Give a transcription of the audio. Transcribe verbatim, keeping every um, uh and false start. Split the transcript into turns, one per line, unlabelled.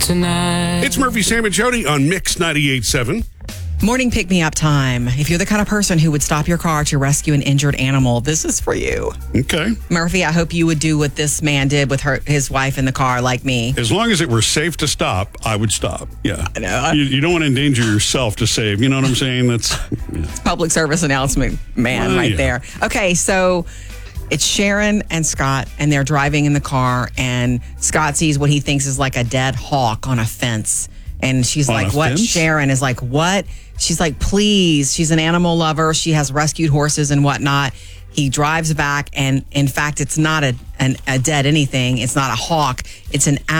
tonight.
It's Murphy, Sam, and Jody on Mix ninety-eight point seven.
Morning pick-me-up time. If you're the kind of person who would stop your car to rescue an injured animal, this is for you.
Okay.
Murphy, I hope you would do what this man did with her, his wife in the car, like me.
As long as it were safe to stop, I would stop. Yeah.
I know.
You, you don't want to endanger yourself to save. You know what I'm saying? That's yeah.
Public service announcement, man,
Well,
right
yeah.
there. Okay, so it's Sharon and Scott, and they're driving in the car, and Scott sees what he thinks is like a dead hawk on a fence. And she's
On
like,
a
what?
fence?
Sharon is like, what? She's like, please. She's an animal lover. She has rescued horses and whatnot. He drives back, and in fact, it's not a, an, a dead anything. It's not a hawk. It's an